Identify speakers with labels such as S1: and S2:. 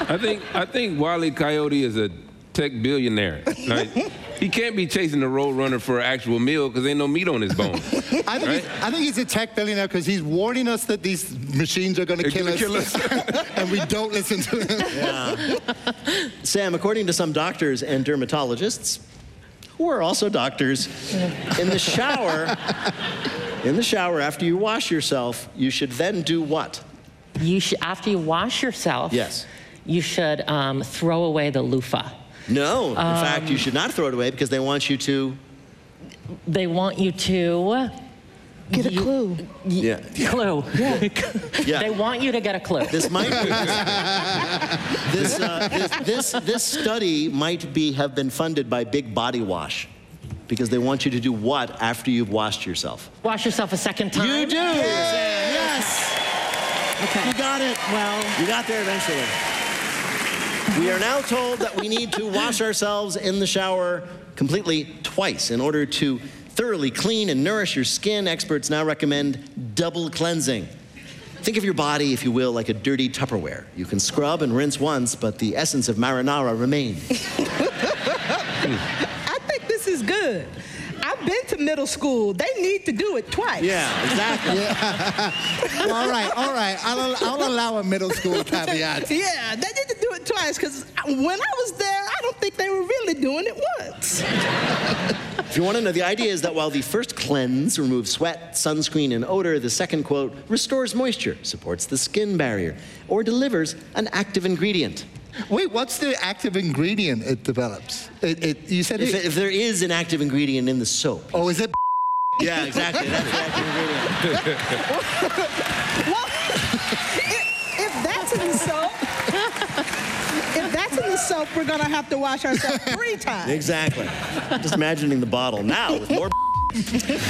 S1: I think Wile E. Coyote is a tech billionaire. Like, he can't be chasing the Road Runner for an actual meal because ain't no meat on his bone.
S2: I think he's a tech billionaire because he's warning us that these machines are going to kill us. And we don't listen to him.
S3: Yeah. Sam, according to some doctors and dermatologists, who are also doctors, in the shower after you wash yourself, you should then do what?
S4: After you wash yourself,
S3: yes,
S4: you should throw away the loofah.
S3: No, in fact, you should not throw it away because they want you to...
S4: They want you to...
S5: Get a clue.
S3: Yeah.
S4: Clue.
S5: Yeah.
S3: Yeah.
S4: They want you to get a clue.
S3: This might be... this study might have been funded by Big Body Wash because they want you to do what after you've washed yourself?
S4: Wash yourself a second time.
S3: You do! Yes!
S4: Okay.
S3: You got it.
S4: Well...
S3: You got there eventually. We are now told that we need to wash ourselves in the shower completely twice in order to thoroughly clean and nourish your skin. Experts now recommend double cleansing. Think of your body, if you will, like a dirty Tupperware. You can scrub and rinse once, but the essence of marinara remains.
S5: I think this is good. I've been to middle school. They need to do it twice.
S3: Yeah, exactly.
S2: Yeah. Well, all right. I'll allow a middle school caveat.
S5: Yeah, they need to do it twice because when I was there, I don't think they were really doing it once.
S3: If you want to know, the idea is that while the first cleanse removes sweat, sunscreen, and odor, the second, quote, restores moisture, supports the skin barrier, or delivers an active ingredient.
S2: Wait, what's the active ingredient it develops? You said
S3: if there is an active ingredient in the soap.
S2: Oh, is it?
S3: Yeah, exactly. That's the active ingredient.
S5: Well, if that's in the soap, we're going to have to wash ourselves 3 times.
S3: Exactly. Just imagining the bottle now with more